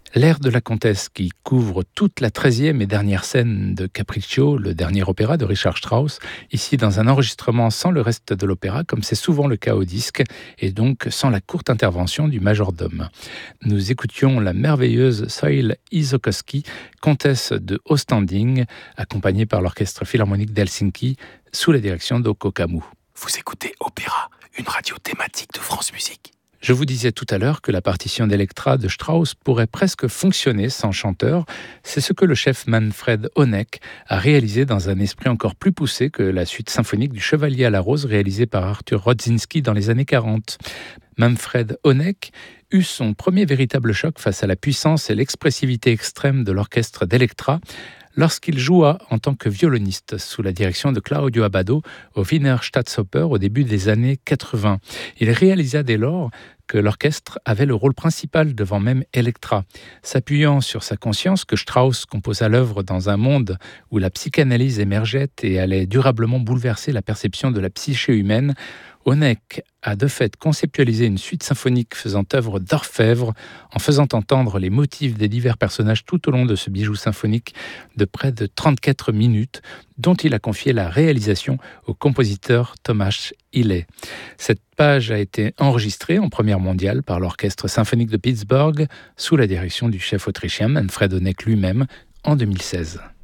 L'air de la Comtesse, qui couvre toute la 13e et dernière scène de Capriccio, le dernier opéra de Richard Strauss, ici dans un enregistrement sans le reste de l'opéra, comme c'est souvent le cas au disque, et donc sans la courte intervention du majordome. Nous écoutions la merveilleuse Soil Isokoski, comtesse de Ostending, accompagnée par l'Orchestre Philharmonique d'Helsinki, sous la direction d'Oko Kamuu. Vous écoutez Opéra, une radio thématique de France Musique. Je vous disais tout à l'heure que la partition d'Elektra de Strauss pourrait presque fonctionner sans chanteur. C'est ce que le chef Manfred Honeck a réalisé dans un esprit encore plus poussé que la suite symphonique du Chevalier à la Rose réalisée par Arthur Rodzinski dans les années 40. Manfred Honeck eut son premier véritable choc face à la puissance et l'expressivité extrême de l'orchestre d'Elektra lorsqu'il joua en tant que violoniste sous la direction de Claudio Abbado au Wiener Staatsoper au début des années 80. Il réalisa dès lors que l'orchestre avait le rôle principal devant même Elektra. S'appuyant sur sa conscience que Strauss composa l'œuvre dans un monde où la psychanalyse émergeait et allait durablement bouleverser la perception de la psyché humaine, Honeck a de fait conceptualisé une suite symphonique faisant œuvre d'orfèvre en faisant entendre les motifs des divers personnages tout au long de ce bijou symphonique de près de 34 minutes dont il a confié la réalisation au compositeur Thomas Hille. Cette page a été enregistrée en première mondiale par l'Orchestre symphonique de Pittsburgh sous la direction du chef autrichien Manfred Honeck lui-même en 2016.